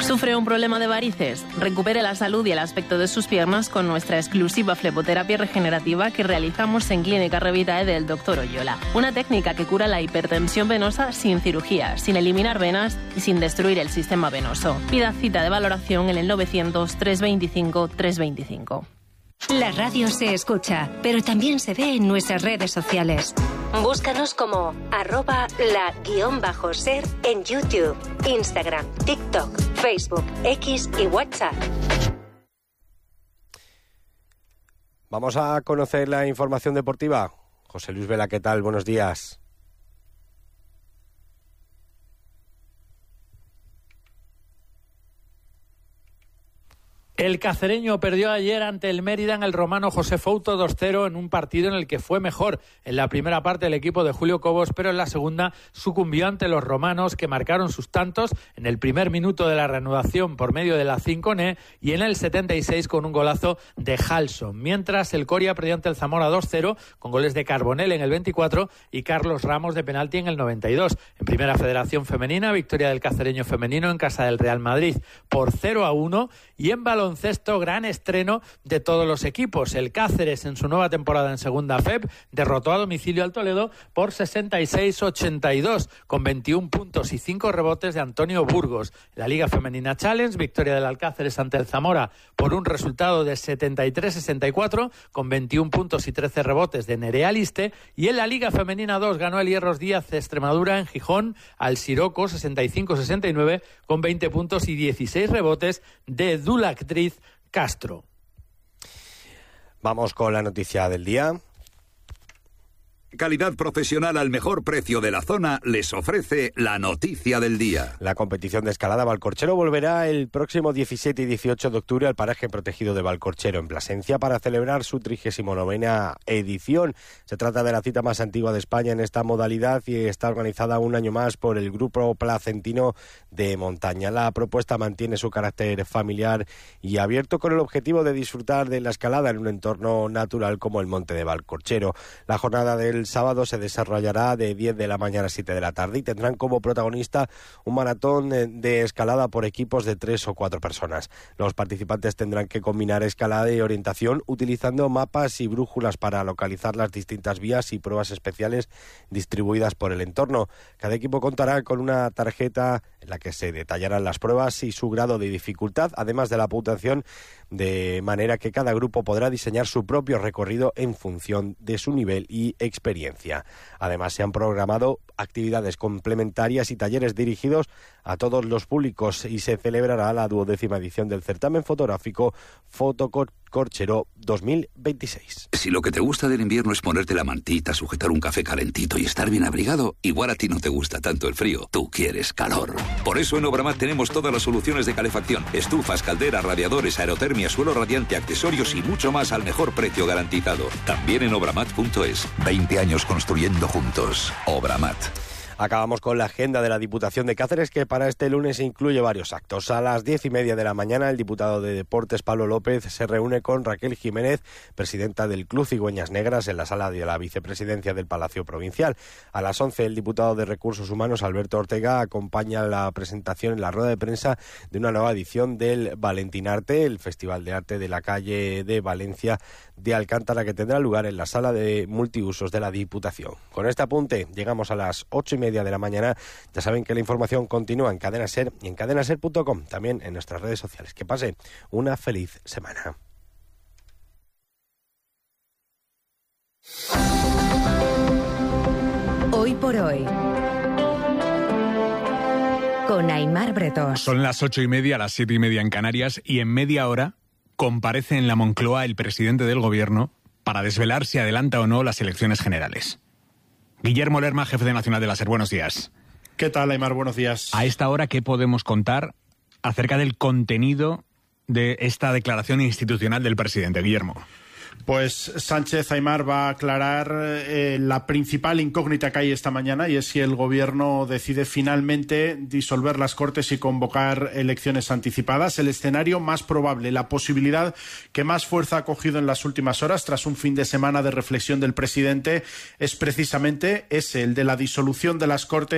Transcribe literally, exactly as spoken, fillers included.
¿Sufre un problema de varices? Recupere la salud y el aspecto de sus piernas con nuestra exclusiva fleboterapia regenerativa que realizamos en Clínica Revitae del doctor Oyola. Una técnica que cura la hipertensión venosa sin cirugía, sin eliminar venas y sin destruir el sistema venoso. Pida cita de valoración en el novecientos, trescientos veinticinco, trescientos veinticinco. La radio se escucha, pero también se ve en nuestras redes sociales. Búscanos como arroba la guión bajo ser en YouTube, Instagram, TikTok, Facebook, X y WhatsApp. Vamos a conocer la información deportiva. José Luis Vela, ¿qué tal? Buenos días. El cacereño perdió ayer ante el Mérida en el Romano José Fouto dos cero en un partido en el que fue mejor en la primera parte el equipo de Julio Cobos, pero en la segunda sucumbió ante los romanos que marcaron sus tantos en el primer minuto de la reanudación por medio de la Cinconé y en el setenta y seis con un golazo de Halson. Mientras el Coria perdió ante el Zamora dos cero con goles de Carbonell en el veinticuatro y Carlos Ramos de penalti en el noventa y dos. En Primera Federación Femenina, victoria del cacereño femenino en casa del Real Madrid por cero a uno y en baloncesto Baloncesto, gran estreno de todos los equipos. El Cáceres, en su nueva temporada en Segunda F E P, derrotó a domicilio al Toledo por sesenta y seis a ochenta y dos, con veintiún puntos y cinco rebotes de Antonio Burgos. La Liga Femenina Challenge, victoria del Alcáceres ante el Zamora por un resultado de setenta y tres a sesenta y cuatro, con veintiún puntos y trece rebotes de Nerea Liste. Y en la Liga Femenina dos ganó el Hierros Díaz de Extremadura en Gijón al Siroco sesenta y cinco a sesenta y nueve, con veinte puntos y dieciséis rebotes de Dulactriz Castro. Vamos con la noticia del día. Calidad profesional al mejor precio de la zona les ofrece la noticia del día. La competición de escalada Valcorchero volverá el próximo diecisiete y dieciocho de octubre al paraje protegido de Valcorchero en Plasencia para celebrar su trigésima novena edición. Se trata de la cita más antigua de España en esta modalidad y está organizada un año más por el Grupo Placentino de Montaña. La propuesta mantiene su carácter familiar y abierto con el objetivo de disfrutar de la escalada en un entorno natural como el Monte de Valcorchero. La jornada del El sábado se desarrollará de diez de la mañana a siete de la tarde y tendrán como protagonista un maratón de escalada por equipos de tres o cuatro personas. Los participantes tendrán que combinar escalada y orientación utilizando mapas y brújulas para localizar las distintas vías y pruebas especiales distribuidas por el entorno. Cada equipo contará con una tarjeta en la que se detallarán las pruebas y su grado de dificultad, además de la puntuación, de manera que cada grupo podrá diseñar su propio recorrido en función de su nivel y experiencia. Además, se han programado actividades complementarias y talleres dirigidos a todos los públicos y se celebrará la duodécima edición del certamen fotográfico Fotocorchero dos mil veintiséis. Si lo que te gusta del invierno es ponerte la mantita, sujetar un café calentito y estar bien abrigado, igual a ti no te gusta tanto el frío. Tú quieres calor. Por eso en Obramat tenemos todas las soluciones de calefacción: estufas, calderas, radiadores, aerotermia, suelo radiante, accesorios y mucho más al mejor precio garantizado. También en obramat punto es. veinte años construyendo juntos. Obramat. Acabamos con la agenda de la Diputación de Cáceres, que para este lunes incluye varios actos. A las diez y media de la mañana, el diputado de Deportes, Pablo López, se reúne con Raquel Jiménez, presidenta del Club Cigüeñas Negras, en la sala de la vicepresidencia del Palacio Provincial. A las once, el diputado de Recursos Humanos, Alberto Ortega, acompaña la presentación en la rueda de prensa de una nueva edición del Valentín Arte, el Festival de Arte de la calle de Valencia de Alcántara, que tendrá lugar en la sala de multiusos de la Diputación. Con este apunte, llegamos a las ocho y media de la mañana. Ya saben que la información continúa en Cadena Ser y en cadena ser punto com, también en nuestras redes sociales. Que pase una feliz semana. Hoy por hoy, con Aimar Bretos. Son las ocho y media, las siete y media en Canarias, y en media hora comparece en la Moncloa el presidente del Gobierno para desvelar si adelanta o no las elecciones generales. Guillermo Lerma, jefe de Nacional de la SER, buenos días. ¿Qué tal, Aimar? Buenos días. A esta hora, ¿qué podemos contar acerca del contenido de esta declaración institucional del presidente, Guillermo? Pues Sánchez, Aimar, va a aclarar eh, la principal incógnita que hay esta mañana, y es si el Gobierno decide finalmente disolver las Cortes y convocar elecciones anticipadas. El escenario más probable, la posibilidad que más fuerza ha cogido en las últimas horas, tras un fin de semana de reflexión del presidente, es precisamente ese, el de la disolución de las Cortes